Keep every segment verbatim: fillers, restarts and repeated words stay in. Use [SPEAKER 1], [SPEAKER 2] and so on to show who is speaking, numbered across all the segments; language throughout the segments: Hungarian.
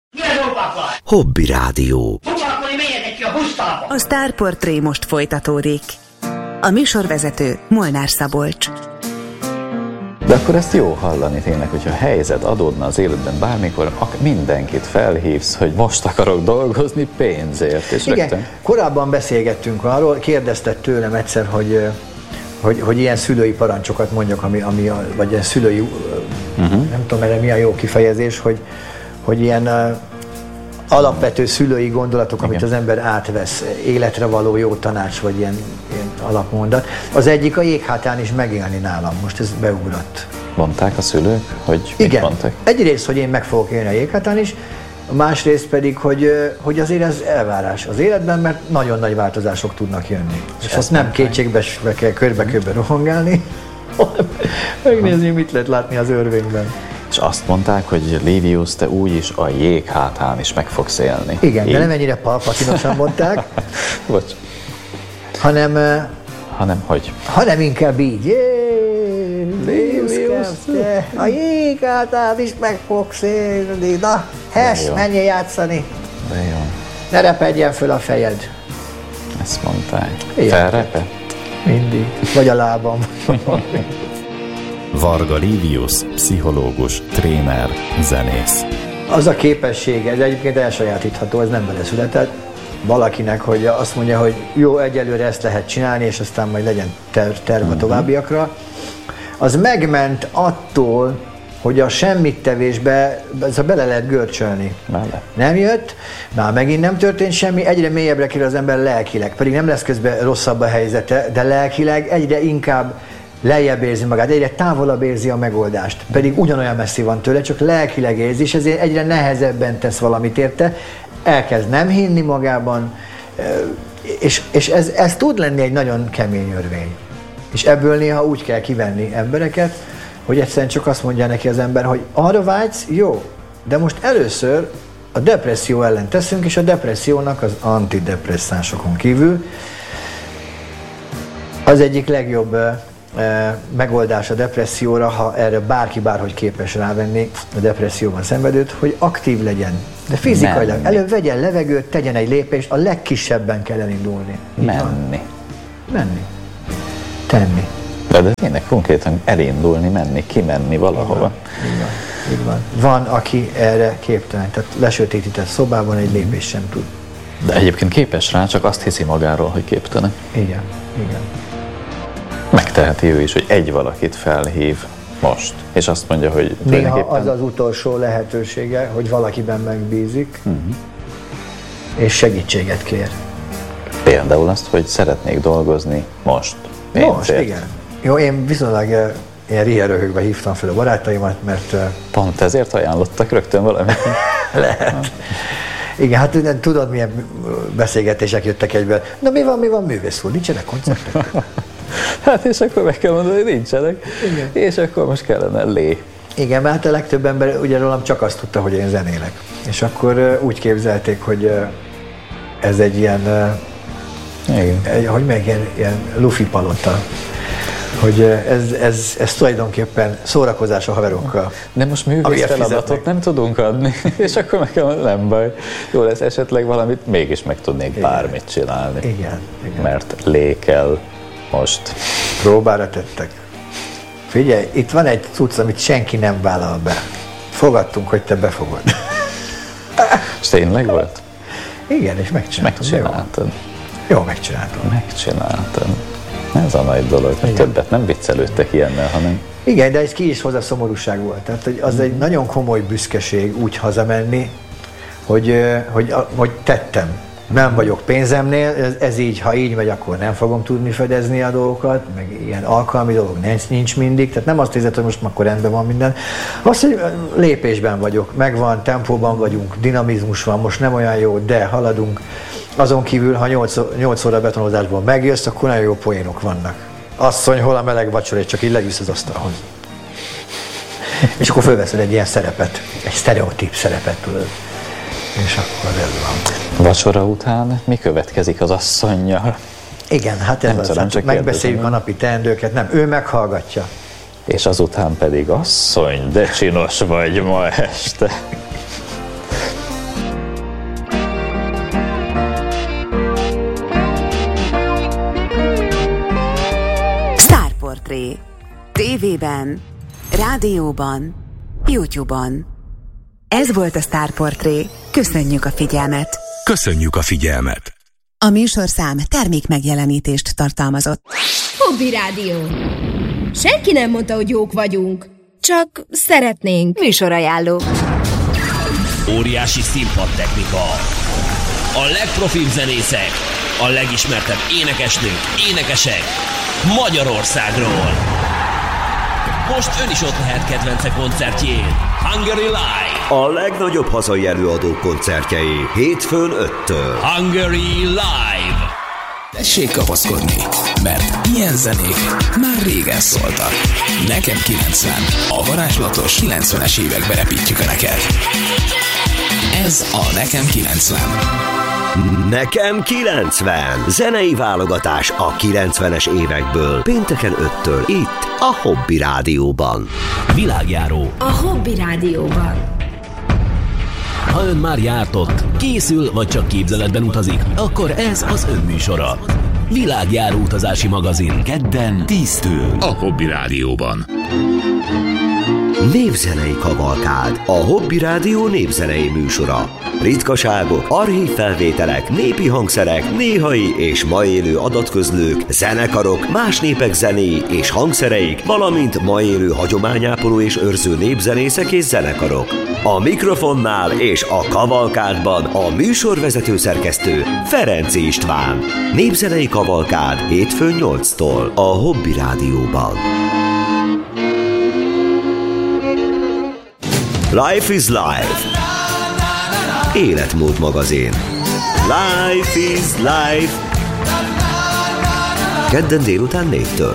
[SPEAKER 1] Hobby Rádió.
[SPEAKER 2] A Sztárportré most folytatódik. A műsorvezető Molnár Szabolcs.
[SPEAKER 3] De akkor ezt jó hallani tényleg, hogyha helyzet adódna az életben bármikor, mindenkit felhívsz, hogy most akarok dolgozni pénzért. És
[SPEAKER 4] igen,
[SPEAKER 3] rögtön...
[SPEAKER 4] korábban beszélgettünk arról, kérdezted tőlem egyszer, hogy, hogy, hogy ilyen szülői parancsokat mondjak, ami, ami a, vagy ilyen szülői, uh-huh. nem tudom erre mi a jó kifejezés, hogy, hogy ilyen uh, alapvető szülői gondolatok, igen. amit az ember átvesz, életre való jó tanács, vagy ilyen, ilyen alapmondat. Az egyik a jéghátán is megélni nálam, most ez beugrott.
[SPEAKER 3] Mondták a szülők, hogy
[SPEAKER 4] igen.
[SPEAKER 3] mit mondták?
[SPEAKER 4] Egyrészt, hogy én meg fogok élni a jéghátán is, másrészt pedig, hogy, hogy azért ez elvárás az életben, mert nagyon nagy változások tudnak jönni. És, és azt nem kétségbe kell körbe-körbe rohangálni, megnézni, mit lehet látni az örvényben.
[SPEAKER 3] És azt mondták, hogy Livius, te úgyis a jég hátán is meg fogsz élni.
[SPEAKER 4] Igen,
[SPEAKER 3] Én?
[SPEAKER 4] de nem ennyire palpatinosan mondták.
[SPEAKER 3] Bocs.
[SPEAKER 4] Hanem...
[SPEAKER 3] Hanem hogy?
[SPEAKER 4] Hanem inkább így. Jé, Livius, te a jég hátán is meg fogsz élni. Na, Hess, menjél játszani.
[SPEAKER 3] De jó.
[SPEAKER 4] Ne repedjen föl a fejed.
[SPEAKER 3] Ezt mondták.
[SPEAKER 4] Felreped? Mindig. Vagy a lábam.
[SPEAKER 1] Varga Livius, pszichológus, tréner, zenész.
[SPEAKER 4] Az a képessége, de egyébként elsajátítható, ez nem vele született, valakinek, hogy azt mondja, hogy jó, egyelőre ezt lehet csinálni, és aztán majd legyen ter- terv a továbbiakra. Az megment attól, hogy a semmittevésbe ez a bele lehet görcsölni.
[SPEAKER 3] Bele.
[SPEAKER 4] Nem jött, már megint nem történt semmi, egyre mélyebbre kerül az ember lelkileg, pedig nem lesz közben rosszabb a helyzete, de lelkileg egyre inkább lejjebb érzi magát, egyre távolabb érzi a megoldást, pedig ugyanolyan messzi van tőle, csak lelkileg érzi, és ezért egyre nehezebben tesz valamit érte, elkezd nem hinni magában, és, és ez, ez tud lenni egy nagyon kemény örvény. És ebből néha úgy kell kivenni embereket, hogy egyszerűen csak azt mondja neki az ember, hogy arra vágysz, jó, de most először a depresszió ellen teszünk, és a depressziónak az antidepresszánsokon kívül az egyik legjobb megoldás a depresszióra, ha erre bárki bárhogy képes rávenni a depresszióban szenvedőt, hogy aktív legyen. De fizikailag. Előbb vegyen levegőt, tegyen egy lépést, a legkisebben kell elindulni.
[SPEAKER 3] Menni.
[SPEAKER 4] Menni. Tenni.
[SPEAKER 3] De, de tényleg konkrétan elindulni, menni, kimenni valahova.
[SPEAKER 4] Így van. Így van. Van, aki erre képtelen. Tehát lesötétített szobában egy lépés sem tud.
[SPEAKER 3] De egyébként képes rá, csak azt hiszi magáról, hogy képtelen.
[SPEAKER 4] Igen. Igen.
[SPEAKER 3] Megteheti ő is, hogy egy valakit felhív most, és azt mondja, hogy
[SPEAKER 4] néha az az utolsó lehetősége, hogy valakiben megbízik, uh-huh. és segítséget kér.
[SPEAKER 3] Például azt, hogy szeretnék dolgozni most.
[SPEAKER 4] Pénzért. Most, igen. Jó, én viszonylag ilyen riheröhögve hívtam fel a barátaimat, mert...
[SPEAKER 3] Pont ezért ajánlottak rögtön valamit?
[SPEAKER 4] Lehet. Igen, hát tudod, milyen beszélgetések jöttek egyben. Na mi van, mi van, művész úr, nincsenek koncertek?
[SPEAKER 3] Hát és akkor meg kell mondani, hogy nincsenek. Igen. És akkor most kellene lé.
[SPEAKER 4] Igen, mert a legtöbb ember ugye rólam csak azt tudta, hogy én zenélek. És akkor úgy képzelték, hogy ez egy ilyen, igen. Egy, hogy meg ilyen, ilyen lufi palota. Hogy ez, ez, ez tulajdonképpen szórakozás a haverokkal.
[SPEAKER 3] De most művész feladatot nem tudunk adni, és akkor meg kell mondani, nem baj. Jó lesz, esetleg valamit mégis meg tudnék igen. bármit csinálni.
[SPEAKER 4] Igen, igen.
[SPEAKER 3] Mert lé kell most.
[SPEAKER 4] Próbára tettek. Figyelj, itt van egy cucc, amit senki nem vállal be. Fogadtunk, hogy te befogod.
[SPEAKER 3] És tényleg volt?
[SPEAKER 4] Igen, és megcsináltad.
[SPEAKER 3] Megcsináltad.
[SPEAKER 4] Jó, jó megcsináltad.
[SPEAKER 3] Megcsináltad. Ez a nagy dolog. Többet nem viccelődtek ilyennel, hanem...
[SPEAKER 4] Igen, de ez ki is hozzá szomorúság volt. Tehát hogy az egy nagyon komoly büszkeség úgy hazamenni, hogy, hogy, hogy tettem. Nem vagyok pénzemnél, ez, ez így, ha így megy, akkor nem fogom tudni fedezni a dolgokat, meg ilyen alkalmi dolog nincs, nincs mindig, tehát nem azt érzed, hogy most akkor rendben van minden. Azt, hogy lépésben vagyok, megvan, tempóban vagyunk, dinamizmus van, most nem olyan jó, de haladunk. Azon kívül, ha nyolc óra betonozásból megjössz, akkor nagyon jó poénok vannak. Asszony, hol a meleg vacsora, és csak így leülsz az asztalhoz. És akkor fölveszed egy ilyen szerepet, egy sztereotíp szerepet, tudod. És akkor ez van.
[SPEAKER 3] Vacsora után mi következik az asszonnyal?
[SPEAKER 4] Igen, hát ez nem az, csak megbeszéljük a napi teendőket, nem, ő meghallgatja.
[SPEAKER 3] És azután pedig asszony, de csinos vagy ma este.
[SPEAKER 2] Portré. Tévében, rádióban, YouTube-on. Ez volt a Star Portré. Köszönjük a figyelmet!
[SPEAKER 5] Köszönjük a figyelmet!
[SPEAKER 2] A műsorszám termék megjelenítést tartalmazott.
[SPEAKER 6] Hobby Rádió. Senki nem mondta, hogy jók vagyunk. Csak szeretnénk.
[SPEAKER 2] Műsorajánló.
[SPEAKER 7] Óriási színpadtechnika. A legprofibb zenészek. A legismertebb énekesnők, énekesek. Magyarországról. Most ön is ott lehet kedvence koncertjén. Hungary Live.
[SPEAKER 8] A legnagyobb hazai előadók koncertjei. Hétfőn öttől.
[SPEAKER 7] Hungary Live.
[SPEAKER 5] Tessék kapaszkodni, mert ilyen zenék már régen szóltak. Nekem kilencven. A varázslatos kilencvenes évekbe repítjük a neked. Ez a Nekem kilencven.
[SPEAKER 8] Nekem kilencven. Zenei válogatás a kilencvenes évekből. Pénteken öttől itt a Hobby Rádióban.
[SPEAKER 7] Világjáró.
[SPEAKER 6] A Hobby Rádióban.
[SPEAKER 7] Ha ön már járt ott, készül vagy csak képzeletben utazik, akkor ez az ön műsora. Világjáró utazási magazin. Kedden tíztől a Hobby Rádióban.
[SPEAKER 8] Névzenei kavalkád. A Hobby Rádió névzenei műsora. Ritkaságok, archív felvételek, népi hangszerek, néhai és ma élő adatközlők, zenekarok, más népek zenéi és hangszereik, valamint ma élő hagyományápoló és őrző népzenészek és zenekarok. A mikrofonnál és a kavalkádban a műsorvezető szerkesztő Ferenczy István. Népzenei kavalkád hétfőn nyolctól a Hobby Rádióban. Life is Life. Életmód magazin. Life is Life. Kedden délután négytől.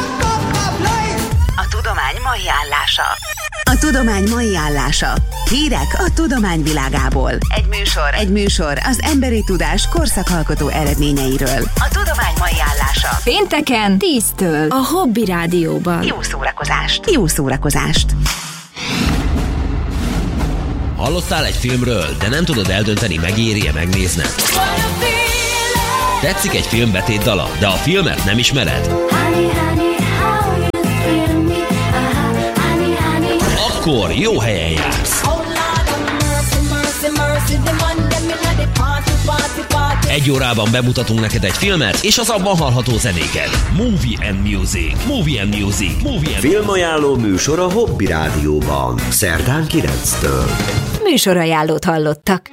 [SPEAKER 2] A tudomány mai állása. A tudomány mai állása. Hírek a tudomány világából. Egy műsor, egy műsor az emberi tudás korszakalkotó eredményeiről. A tudomány mai állása.
[SPEAKER 6] Pénteken tíztől a Hobby Rádióban.
[SPEAKER 2] Jó szórakozást. Jó szórakozást.
[SPEAKER 7] Hallottál egy filmről, de nem tudod eldönteni, megéri-e megnézned? Tetszik egy film betétdala, de a filmet nem ismered? Akkor jó helyen jársz! Egy órában bemutatunk neked egy filmet, és az abban hallható zenéket. Movie and Music. Movie and Music. Movie and
[SPEAKER 8] Filmajánló műsor a Hobby Rádióban. Szerdán kilenctől.
[SPEAKER 6] Műsorajánlót hallottak.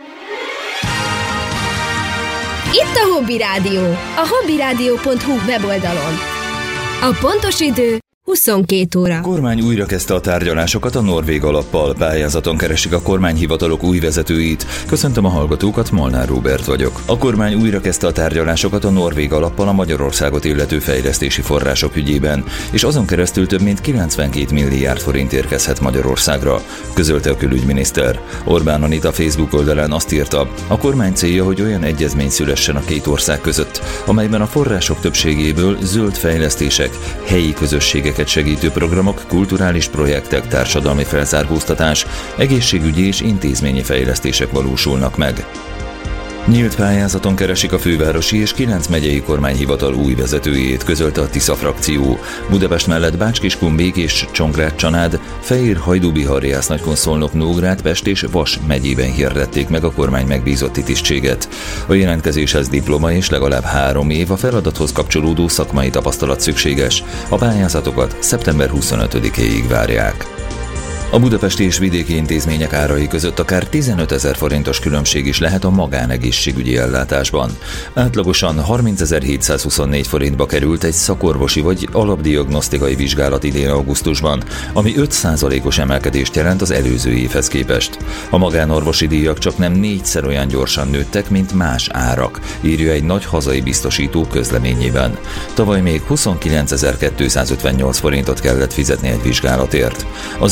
[SPEAKER 6] Itt a Hobby Rádió, a hobbyradio pont hu weboldalon. A pontos idő huszonkét óra.
[SPEAKER 9] A kormány újra kezdte a tárgyalásokat a norvég alappal. Pályázaton keresik a kormányhivatalok új vezetőit. Köszöntöm a hallgatókat, Molnár Róbert vagyok. A kormány újra kezdte a tárgyalásokat a norvég alappal a Magyarországot illető fejlesztési források ügyében, és azon keresztül több mint kilencvenkét milliárd forint érkezhet Magyarországra, közölte a külügyminiszter. Orbán Anita Facebook oldalán azt írta, a kormány célja, hogy olyan egyezmény szülessen a két ország között, amelyben a források többségéből zöld fejlesztések, helyi közösségek segítő programok, kulturális projektek, társadalmi felzárkóztatás, egészségügyi és intézményi fejlesztések valósulnak meg. Nyílt pályázaton keresik a fővárosi és kilenc megyei kormányhivatal új vezetőjét, közölte a Tisza frakció. Budapest mellett Bács-Kiskun, Békés, Csongrád-Csanád, Fejér, Hajdú-Bihar, Jász-Nagykonszolnok, Nógrád, Pest és Vas megyében hirdették meg a kormány megbízotti tisztséget. A jelentkezéshez diploma és legalább három év a feladathoz kapcsolódó szakmai tapasztalat szükséges. A pályázatokat szeptember huszonötödikéig várják. A budapesti és vidéki intézmények árai között akár tizenötezer forintos különbség is lehet a magánegészségügyi ellátásban. Átlagosan harmincezer-hétszázhuszonnégy forintba került egy szakorvosi vagy alapdiagnosztikai vizsgálat idén augusztusban, ami öt százalékos emelkedést jelent az előző évhez képest. A magánorvosi díjak csak nem négyszer olyan gyorsan nőttek, mint más árak, írja egy nagy hazai biztosító közleményében. Tavaly még huszonkilencezer-kétszázötvennyolc forintot kellett fizetni egy vizsgálatért. Az idei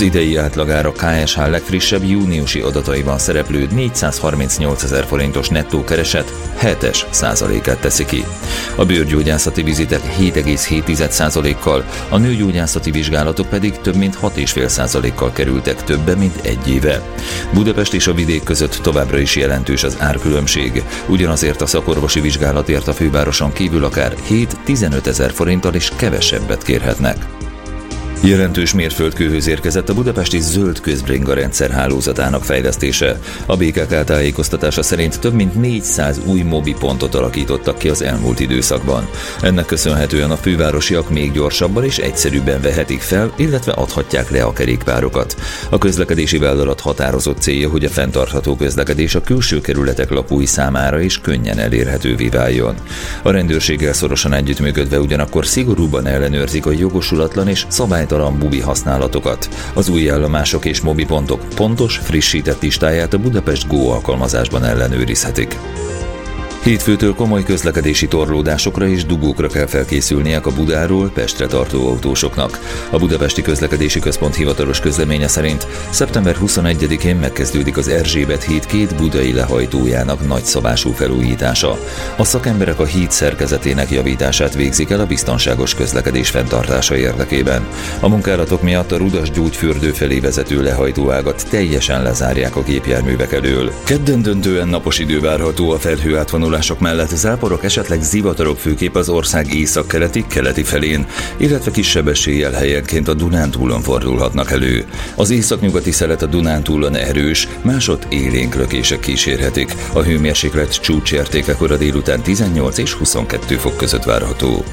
[SPEAKER 9] átlagára ká es há legfrissebb júniusi adataiban szereplő négyszázharmincnyolcezer forintos nettó kereset hetes százalékát teszi ki. A bőrgyógyászati vizitek hét egész hét százalékkal, a nőgyógyászati vizsgálatok pedig több mint hat egész öt százalékkal kerültek többe, mint egy éve. Budapest és a vidék között továbbra is jelentős az árkülönbség. Ugyanazért a szakorvosi vizsgálatért a fővároson kívül akár hét-tizenöt ezer forinttal is kevesebbet kérhetnek. Jelentős mérföldkőhöz érkezett a budapesti zöld közbringa rendszer hálózatának fejlesztése. A bé ká ká tájékoztatása szerint több mint négyszáz új mobi pontot alakítottak ki az elmúlt időszakban. Ennek köszönhetően a fővárosiak még gyorsabban és egyszerűbben vehetik fel, illetve adhatják le a kerékpárokat. A közlekedési vállalat határozott célja, hogy a fenntartható közlekedés a külső kerületek lakói számára is könnyen elérhetővé váljon. A rendőrséggel szorosan együttműködve ugyanakkor szigorúban ellenőrzik a jogosulatlan és szabálytalan bubi használatokat. Az új állomások és mobipontok pontos, frissített listáját a Budapest Go alkalmazásban ellenőrizhetik. Hétfőtől komoly közlekedési torlódásokra és dugókra kell felkészülniek a Budáról Pestre tartó autósoknak. A Budapesti Közlekedési Központ hivatalos közleménye szerint szeptember huszonegyedikén megkezdődik az Erzsébet híd két budai lehajtójának nagyszabású felújítása. A szakemberek a híd szerkezetének javítását végzik el a biztonságos közlekedés fenntartása érdekében. A munkálatok miatt a Rudas gyógyfürdő felé vezető lehajtóágat teljesen lezárják a gépjárművek elől. Kedden döntően napos idő várható a felhő átvonulások mellett, záporok, esetleg zivatarok főképp az ország északkeleti, keleti felén, illetve kisebb eséllyel helyenként a Dunántúlon fordulhatnak elő. Az északnyugati szelet a Dunántúlon erős, másod élénk lökések kísérhetik. A hőmérséklet csúcsértéke kora délután tizennyolc és huszonkettő fok között várható.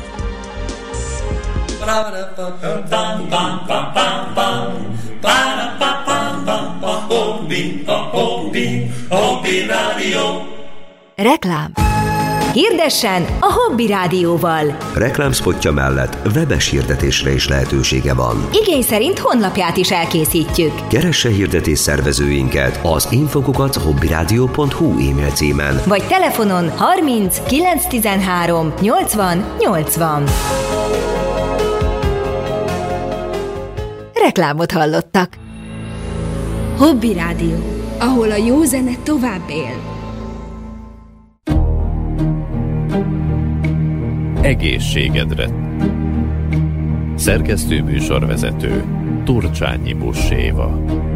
[SPEAKER 6] Reklám. Hirdessen a Hobby Rádióval.
[SPEAKER 8] Reklámszpotja mellett webes hirdetésre is lehetősége van.
[SPEAKER 6] Igény szerint honlapját is elkészítjük.
[SPEAKER 8] Keresse hirdetés szervezőinket az infokukat hobbyradio pont hu e-mail címen.
[SPEAKER 6] Vagy telefonon harminc kilencszáztizenhárom nyolcvan nyolcvan. Reklámot hallottak. Hobby Rádió, ahol a jó zene tovább él.
[SPEAKER 10] Egészségedre. Szerkesztő műsorvezető Turcsányi Buss Éva.